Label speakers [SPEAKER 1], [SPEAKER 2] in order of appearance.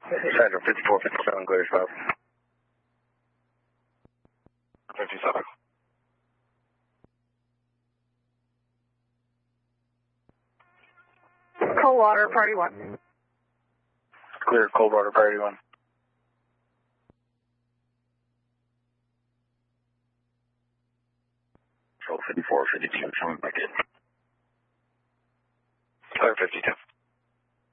[SPEAKER 1] Center 5457, clear south. 57.
[SPEAKER 2] Coldwater, Party 1.
[SPEAKER 1] Clear, Coldwater, Party 1. Control 54, 52, coming back in. Clear 52.